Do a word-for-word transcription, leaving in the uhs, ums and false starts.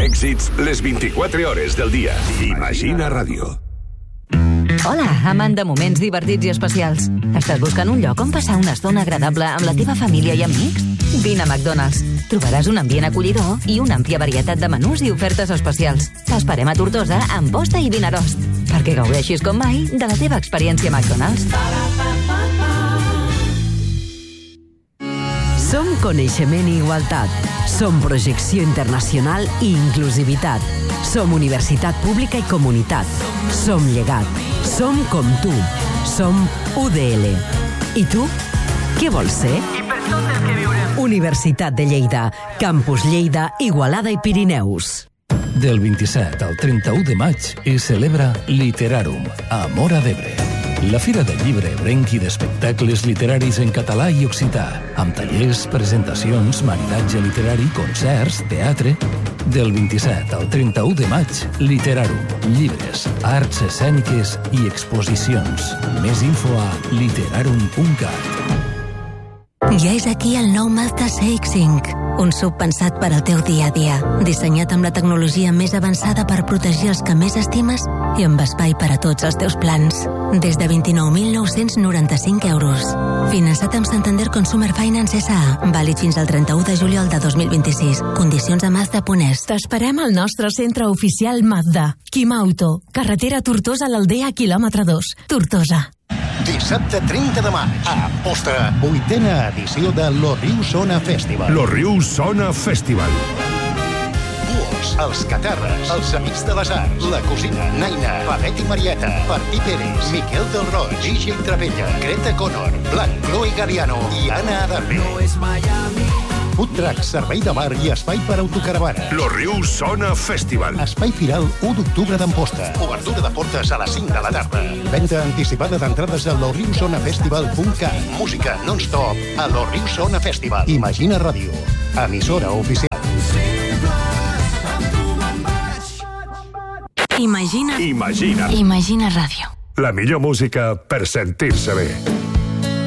Èxits les vint-i-quatre hores del dia. Imagina Ràdio. Hola, amant de moments divertits i especials. Estàs buscant un lloc on passar una estona agradable amb la teva família i amics? Vine a McDonald's. Trobaràs un ambient acollidor i una àmplia varietat de menús i ofertes especials. T'esperem a Tortosa, Amposta i Vinaròs, perquè gaudeixis com mai de la teva experiència McDonald's. Som coneixement i igualtat. Som projecció internacional i inclusivitat. Som universitat pública i comunitat. Som llegat. Som com tu. Som U D L. I tu? Què vols ser? I per tot el que viurem. Universitat de Lleida. Campus Lleida, Igualada i Pirineus. Del vint-i-set al trenta-u de maig es celebra Literarum, a Móra d'Ebre. La Fira del Llibre ebrenc i d'espectacles literaris en català i occità, amb tallers, presentacions, maridatge literari, concerts, teatre. Del vint-i-set al trenta-u de maig, Literarum, llibres, arts escèniques i exposicions. Més info a literarum punt cat. Ja és aquí el nou Mazda C X cinc, un S U V pensat per al teu dia a dia, dissenyat amb la tecnologia més avançada per protegir els que més estimes i amb espai per a tots els teus plans. Des de vint-i-nou mil nou-cents noranta-cinc euros. Finançat amb Santander Consumer Finance S A. Vàlid fins al trenta-u de juliol de dos mil vint-i-sis. Condicions a Mazda punt es. T'esperem al nostre centre oficial Mazda. Quimauto, carretera Tortosa a l'Aldea, quilòmetre dos. Tortosa. Dissabte trenta de maig, a Amposta, vuitena edició de Lo Riu Sona Festival. Lo Riu Sona Festival. Buos, els Catarres, els Amics de les Arts, la Cosina, Naina, Pavet i Marieta, Martí Pérez, Miquel del Roig, Gigi Travella, Greta Connor, Blanc, Chloe Gariano i Anna Adarve. No és Miami. Food truck, servei de bar i espai per autocaravana. Lo Riu Sona Festival. Espai Firal, u d'octubre d'Amposta. Obertura de portes a les cinc de la tarda. Venda anticipada d'entrades a lo riu sona festival punt cat. Música non-stop a Lo Riu Sona Festival. Imagina Ràdio, emissora oficial. Imagina. Imagina. Imagina Ràdio. La millor música per sentir-se bé.